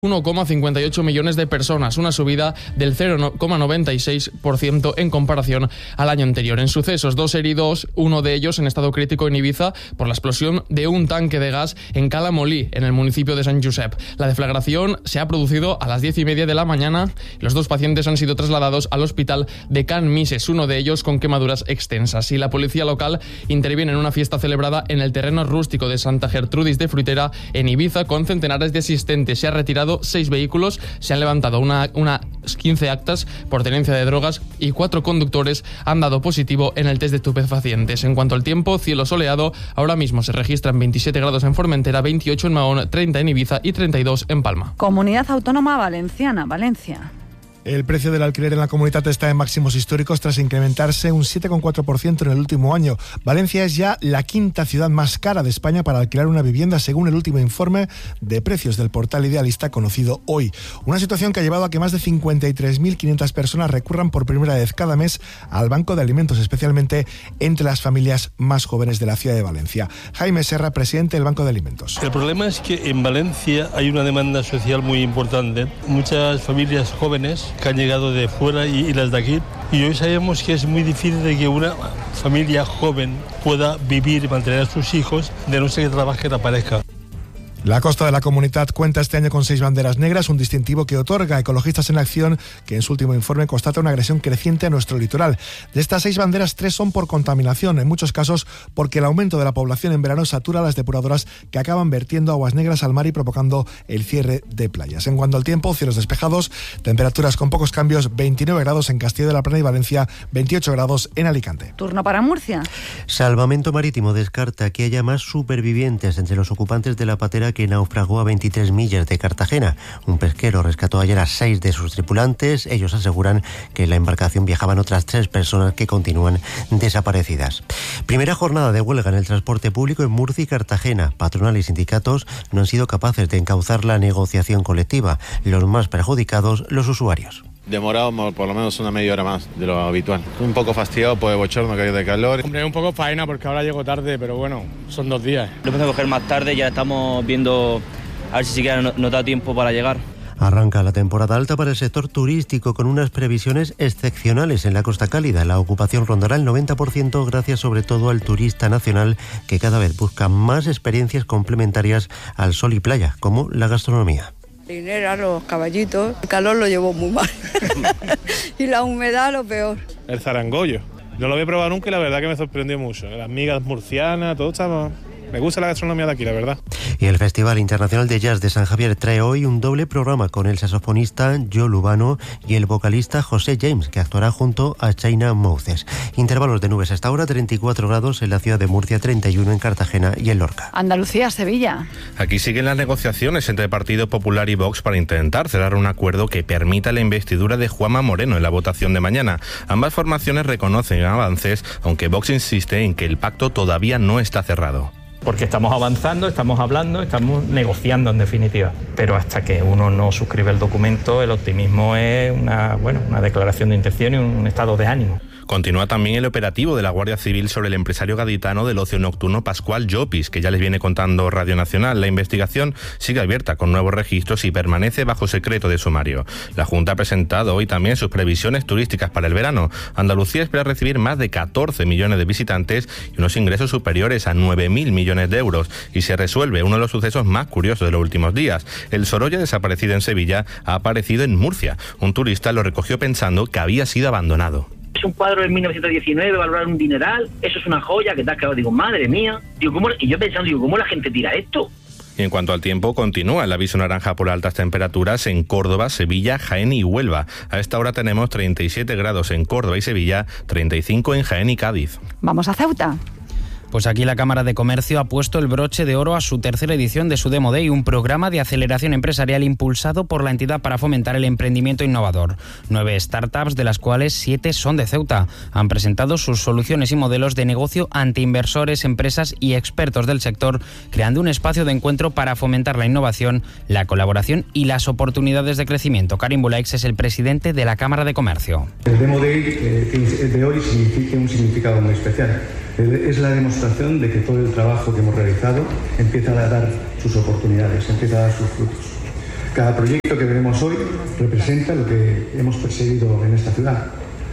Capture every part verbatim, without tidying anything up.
uno coma cincuenta y ocho millones de personas, una subida del cero coma noventa y seis por ciento en comparación al año anterior. En sucesos, dos heridos, uno de ellos en estado crítico en Ibiza por la explosión de un tanque de gas en Cala Molí, en el municipio de Sant Josep. La deflagración se ha producido a las diez y media de la mañana. Los dos pacientes han sido trasladados al hospital de Can Mises, uno de ellos con quemaduras extensas. Y la policía local interviene en una fiesta celebrada en el terreno rústico de Santa Gertrudis de Fruitera, en Ibiza, con centenares de asistentes. Se ha retirado seis vehículos, se han levantado una, unas quince actas por tenencia de drogas y cuatro conductores han dado positivo en el test de estupefacientes. En cuanto al tiempo, cielo soleado, ahora mismo se registran veintisiete grados en Formentera, veintiocho en Mahón, treinta en Ibiza y treinta y dos en Palma. Comunidad Autónoma Valenciana, Valencia. El precio del alquiler en la comunidad está en máximos históricos tras incrementarse un siete coma cuatro por ciento en el último año. Valencia es ya la quinta ciudad más cara de España para alquilar una vivienda, según el último informe de precios del portal Idealista conocido hoy. Una situación que ha llevado a que más de cincuenta y tres mil quinientas personas recurran por primera vez cada mes al Banco de Alimentos, especialmente entre las familias más jóvenes de la ciudad de Valencia. Jaime Serra, presidente del Banco de Alimentos. El problema es que en Valencia hay una demanda social muy importante. Muchas familias jóvenes que han llegado de fuera y, y las de aquí, y hoy sabemos que es muy difícil de que una familia joven pueda vivir y mantener a sus hijos de no ser que trabaje en la pareja. La costa de la comunidad cuenta este año con seis banderas negras, un distintivo que otorga a Ecologistas en Acción, que en su último informe constata una agresión creciente a nuestro litoral. De estas seis banderas, tres son por contaminación, en muchos casos porque el aumento de la población en verano satura las depuradoras que acaban vertiendo aguas negras al mar y provocando el cierre de playas. En cuanto al tiempo, cielos despejados, temperaturas con pocos cambios, veintinueve grados en Castilla de la Plana y Valencia, veintiocho grados en Alicante. Turno para Murcia. Salvamento Marítimo descarta que haya más supervivientes entre los ocupantes de la patera que naufragó a veintitrés millas de Cartagena. Un pesquero rescató ayer a seis de sus tripulantes. Ellos aseguran que en la embarcación viajaban otras tres personas que continúan desaparecidas. Primera jornada de huelga en el transporte público en Murcia y Cartagena. Patronal y sindicatos no han sido capaces de encauzar la negociación colectiva. Los más perjudicados, los usuarios. Demorado por lo menos una media hora más de lo habitual. Un poco fastidiado por el bochorno que hay de calor. Hombre, un poco faena porque ahora llego tarde, pero bueno, son dos días. Lo empecé a coger más tarde, ya estamos viendo a ver si siquiera nos da tiempo para llegar. Arranca la temporada alta para el sector turístico con unas previsiones excepcionales en la Costa Cálida. La ocupación rondará el noventa por ciento gracias sobre todo al turista nacional que cada vez busca más experiencias complementarias al sol y playa, como la gastronomía. Dinera, los caballitos, el calor lo llevó muy mal y la humedad lo peor. El zarangollo, no lo había probado nunca y la verdad que me sorprendió mucho. Las migas murcianas, todo estaba... Me gusta la gastronomía de aquí, la verdad. Y el Festival Internacional de Jazz de San Javier trae hoy un doble programa con el saxofonista Joe Lubano y el vocalista José James, que actuará junto a China Moses. Intervalos de nubes hasta ahora, treinta y cuatro grados en la ciudad de Murcia, treinta y uno en Cartagena y en Lorca. Andalucía, Sevilla. Aquí siguen las negociaciones entre Partido Popular y Vox para intentar cerrar un acuerdo que permita la investidura de Juanma Moreno en la votación de mañana. Ambas formaciones reconocen avances, aunque Vox insiste en que el pacto todavía no está cerrado. Porque estamos avanzando, estamos hablando, estamos negociando en definitiva. Pero hasta que uno no suscribe el documento, el optimismo es una, bueno, una declaración de intención y un estado de ánimo. Continúa también el operativo de la Guardia Civil sobre el empresario gaditano del ocio nocturno Pascual Llopis, que ya les viene contando Radio Nacional. La investigación sigue abierta con nuevos registros y permanece bajo secreto de sumario. La Junta ha presentado hoy también sus previsiones turísticas para el verano. Andalucía espera recibir más de catorce millones de visitantes y unos ingresos superiores a nueve mil millones de euros. Y se resuelve uno de los sucesos más curiosos de los últimos días. El Sorolla, desaparecido en Sevilla, ha aparecido en Murcia. Un turista lo recogió pensando que había sido abandonado. Es un cuadro de mil novecientos diecinueve, valorar un dineral, eso es una joya que te has quedado. Digo, madre mía, digo, ¿cómo? Y yo pensando, digo, ¿cómo la gente tira esto? Y en cuanto al tiempo, continúa el aviso naranja por altas temperaturas en Córdoba, Sevilla, Jaén y Huelva. A esta hora tenemos treinta y siete grados en Córdoba y Sevilla, treinta y cinco en Jaén y Cádiz. Vamos a Ceuta. Pues aquí la Cámara de Comercio ha puesto el broche de oro a su tercera edición de su Demo Day, un programa de aceleración empresarial impulsado por la entidad para fomentar el emprendimiento innovador. Nueve startups, de las cuales siete son de Ceuta, han presentado sus soluciones y modelos de negocio ante inversores, empresas y expertos del sector, creando un espacio de encuentro para fomentar la innovación, la colaboración y las oportunidades de crecimiento. Karim Bulaix es el presidente de la Cámara de Comercio. El Demo Day eh, de hoy significa un significado muy especial. Es la demostración de que todo el trabajo que hemos realizado empieza a dar sus oportunidades, empieza a dar sus frutos. Cada proyecto que veremos hoy representa lo que hemos perseguido en esta ciudad.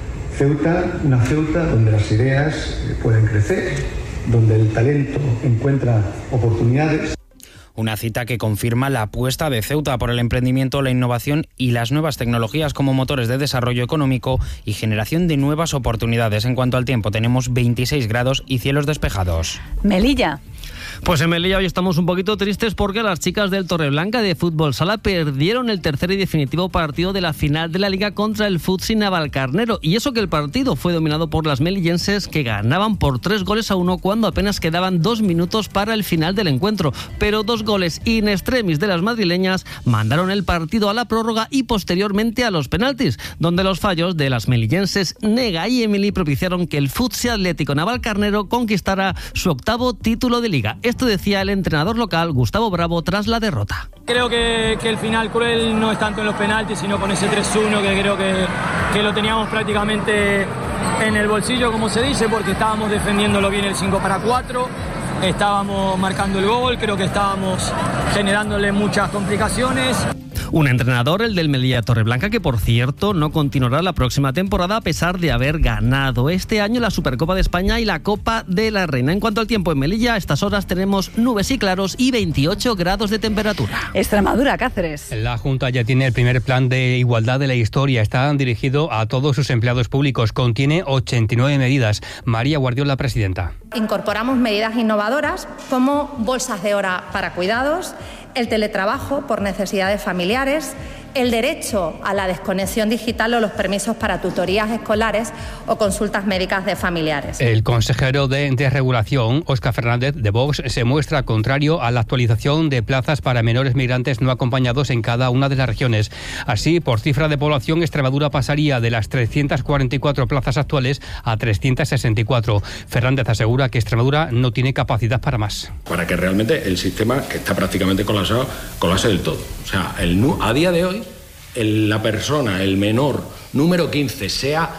Ceuta, una Ceuta donde las ideas pueden crecer, donde el talento encuentra oportunidades. Una cita que confirma la apuesta de Ceuta por el emprendimiento, la innovación y las nuevas tecnologías como motores de desarrollo económico y generación de nuevas oportunidades. En cuanto al tiempo, tenemos veintiséis grados y cielos despejados. Melilla. Pues en Melilla hoy estamos un poquito tristes porque las chicas del Torreblanca de fútbol sala perdieron el tercer y definitivo partido de la final de la Liga contra el Futsi Navalcarnero. Y eso que el partido fue dominado por las melillenses, que ganaban por tres goles a uno cuando apenas quedaban dos minutos para el final del encuentro. Pero dos goles in extremis de las madrileñas mandaron el partido a la prórroga y posteriormente a los penaltis, donde los fallos de las melillenses Nega y Emily propiciaron que el Futsi Atlético Navalcarnero conquistara su octavo título de Liga. Esto decía el entrenador local, Gustavo Bravo, tras la derrota. Creo que, que el final cruel no es tanto en los penaltis, sino con ese tres uno que creo que, que lo teníamos prácticamente en el bolsillo, como se dice, porque estábamos defendiéndolo bien el cinco para cuatro, estábamos marcando el gol, creo que estábamos generándole muchas complicaciones. Un entrenador, el del Melilla Torreblanca, que por cierto no continuará la próxima temporada a pesar de haber ganado este año la Supercopa de España y la Copa de la Reina. En cuanto al tiempo en Melilla, a estas horas tenemos nubes y claros y veintiocho grados de temperatura. Extremadura, Cáceres. La Junta ya tiene el primer plan de igualdad de la historia. Está dirigido a todos sus empleados públicos. Contiene ochenta y nueve medidas. María Guardiola, presidenta. Incorporamos medidas innovadoras como bolsas de hora para cuidados, el teletrabajo por necesidades familiares, el derecho a la desconexión digital o los permisos para tutorías escolares o consultas médicas de familiares. El consejero de Desregulación, Óscar Fernández, de Vox, se muestra contrario a la actualización de plazas para menores migrantes no acompañados en cada una de las regiones. Así, por cifra de población, Extremadura pasaría de las trescientas cuarenta y cuatro plazas actuales a trescientas sesenta y cuatro. Fernández asegura que Extremadura no tiene capacidad para más. Para que realmente el sistema, que está prácticamente colapsado, colapse del todo. O sea, el, a día de hoy, el, la persona, el menor número quince, sea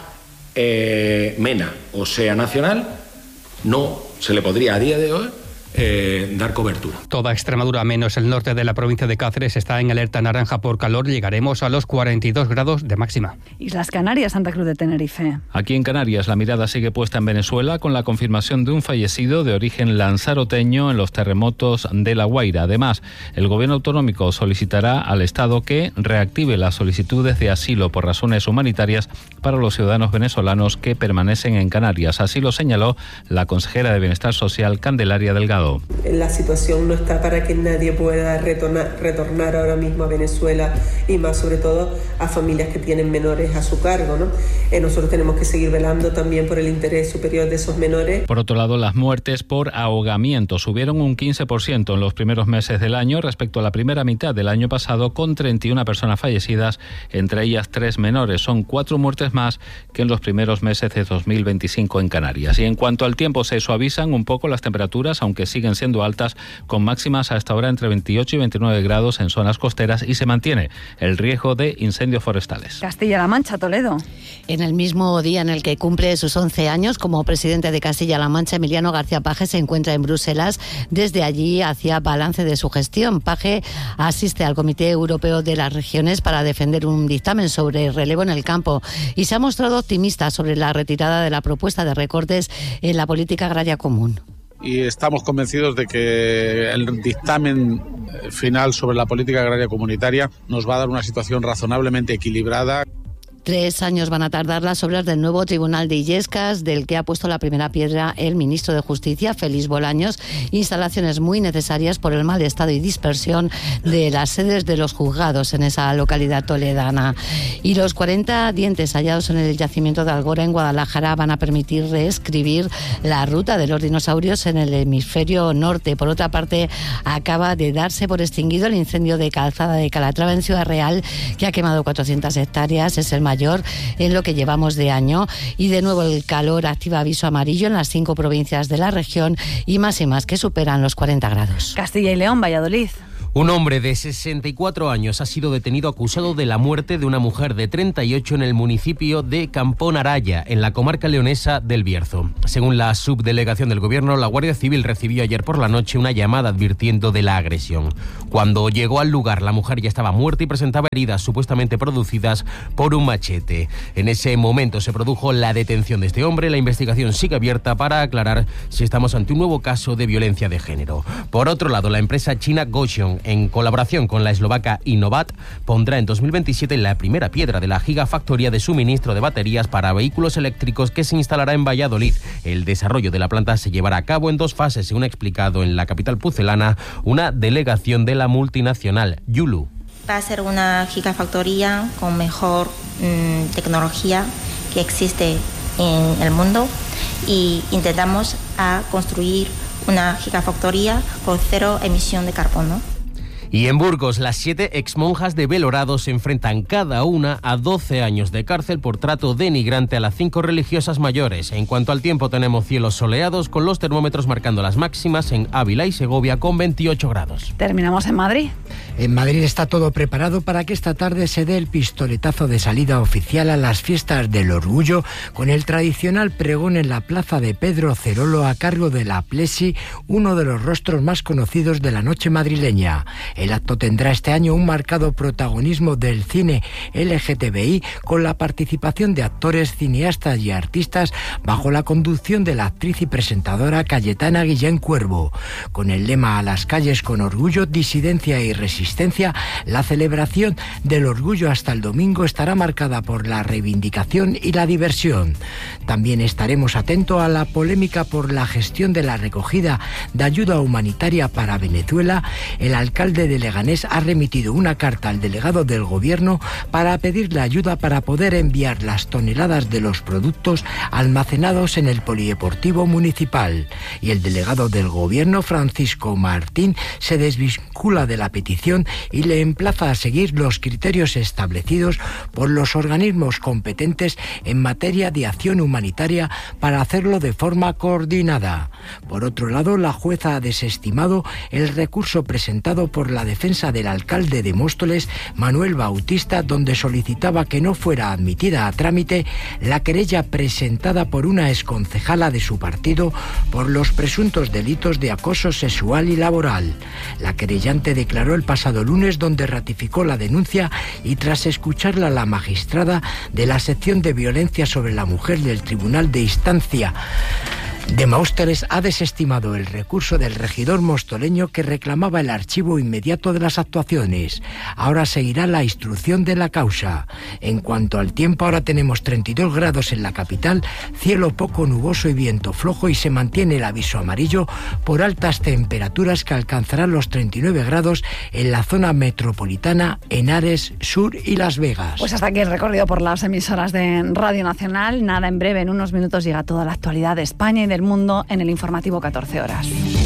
eh, MENA o sea nacional, no se le podría a día de hoy Eh, dar cobertura. Toda Extremadura, menos el norte de la provincia de Cáceres, está en alerta naranja por calor. Llegaremos a los cuarenta y dos grados de máxima. Islas Canarias, Santa Cruz de Tenerife. Aquí en Canarias la mirada sigue puesta en Venezuela con la confirmación de un fallecido de origen lanzaroteño en los terremotos de La Guaira. Además, el gobierno autonómico solicitará al Estado que reactive las solicitudes de asilo por razones humanitarias para los ciudadanos venezolanos que permanecen en Canarias. Así lo señaló la consejera de Bienestar Social, Candelaria Delgado. La situación no está para que nadie pueda retornar, retornar ahora mismo a Venezuela, y más sobre todo a familias que tienen menores a su cargo, ¿no? Eh, nosotros tenemos que seguir velando también por el interés superior de esos menores. Por otro lado, las muertes por ahogamiento subieron un quince por ciento en los primeros meses del año respecto a la primera mitad del año pasado, con treinta y una personas fallecidas, entre ellas tres menores. Son cuatro muertes más que en los primeros meses de dos mil veinticinco en Canarias. Y en cuanto al tiempo, se suavizan un poco las temperaturas, aunque siguen siendo altas, con máximas hasta ahora entre veintiocho y veintinueve grados en zonas costeras, y se mantiene el riesgo de incendios forestales. Castilla-La Mancha, Toledo. En el mismo día en el que cumple sus once años como presidente de Castilla-La Mancha, Emiliano García Paje se encuentra en Bruselas. Desde allí hacía balance de su gestión. Paje asiste al Comité Europeo de las Regiones para defender un dictamen sobre el relevo en el campo y se ha mostrado optimista sobre la retirada de la propuesta de recortes en la política agraria común. Y estamos convencidos de que el dictamen final sobre la política agraria comunitaria nos va a dar una situación razonablemente equilibrada. Tres años van a tardar las obras del nuevo Tribunal de Illescas, del que ha puesto la primera piedra el ministro de Justicia, Félix Bolaños. Instalaciones muy necesarias por el mal estado y dispersión de las sedes de los juzgados en esa localidad toledana. Y los cuarenta dientes hallados en el yacimiento de Algora, en Guadalajara, van a permitir reescribir la ruta de los dinosaurios en el hemisferio norte. Por otra parte, acaba de darse por extinguido el incendio de Calzada de Calatrava en Ciudad Real, que ha quemado cuatrocientas hectáreas. Es el mayor en lo que llevamos de año, y de nuevo el calor activa aviso amarillo en las cinco provincias de la región y máximas que superan los cuarenta grados. Castilla y León, Valladolid. Un hombre de sesenta y cuatro años ha sido detenido acusado de la muerte de una mujer de treinta y ocho en el municipio de Camponaraya, en la comarca leonesa del Bierzo. Según la subdelegación del Gobierno, la Guardia Civil recibió ayer por la noche una llamada advirtiendo de la agresión. Cuando llegó al lugar, la mujer ya estaba muerta y presentaba heridas supuestamente producidas por un machete. En ese momento se produjo la detención de este hombre. La investigación sigue abierta para aclarar si estamos ante un nuevo caso de violencia de género. Por otro lado, la empresa china Gotion, en colaboración con la eslovaca Innovat, pondrá en dos mil veintisiete la primera piedra de la gigafactoría de suministro de baterías para vehículos eléctricos que se instalará en Valladolid. El desarrollo de la planta se llevará a cabo en dos fases, según ha explicado en la capital pucelana una delegación de la multinacional Yulu. Va a ser una gigafactoría con mejor mmm, tecnología que existe en el mundo y intentamos a construir una gigafactoría con cero emisión de carbono. Y en Burgos, las siete exmonjas de Belorado se enfrentan cada una a doce años de cárcel por trato denigrante a las cinco religiosas mayores. En cuanto al tiempo, tenemos cielos soleados con los termómetros marcando las máximas en Ávila y Segovia con veintiocho grados. Terminamos en Madrid. En Madrid está todo preparado para que esta tarde se dé el pistoletazo de salida oficial a las fiestas del Orgullo, con el tradicional pregón en la plaza de Pedro Cerolo a cargo de la Plesi, uno de los rostros más conocidos de la noche madrileña. El acto tendrá este año un marcado protagonismo del cine L G T B I, con la participación de actores, cineastas y artistas bajo la conducción de la actriz y presentadora Cayetana Guillén Cuervo. Con el lema "A las calles con orgullo, disidencia y resistencia", la celebración del orgullo hasta el domingo estará marcada por la reivindicación y la diversión. También estaremos atentos a la polémica por la gestión de la recogida de ayuda humanitaria para Venezuela. El alcalde de Leganés ha remitido una carta al delegado del Gobierno para pedirle ayuda para poder enviar las toneladas de los productos almacenados en el polideportivo municipal. Y el delegado del Gobierno, Francisco Martín, se desvincula de la petición y le emplaza a seguir los criterios establecidos por los organismos competentes en materia de acción humanitaria para hacerlo de forma coordinada. Por otro lado, la jueza ha desestimado el recurso presentado por la defensa del alcalde de Móstoles, Manuel Bautista, donde solicitaba que no fuera admitida a trámite la querella presentada por una exconcejala de su partido por los presuntos delitos de acoso sexual y laboral. La querellante declaró el pasado lunes, donde ratificó la denuncia y tras escucharla la magistrada de la sección de violencia sobre la mujer del Tribunal de Instancia de Móstoles ha desestimado el recurso del regidor mostoleño que reclamaba el archivo inmediato de las actuaciones. Ahora seguirá la instrucción de la causa. En cuanto al tiempo, ahora tenemos treinta y dos grados en la capital, cielo poco nuboso y viento flojo, y se mantiene el aviso amarillo por altas temperaturas que alcanzarán los treinta y nueve grados en la zona metropolitana, Henares, Sur y Las Vegas. Pues hasta aquí el recorrido por las emisoras de Radio Nacional. Nada, en breve, en unos minutos, llega toda la actualidad de España y del mundo en el informativo catorce horas.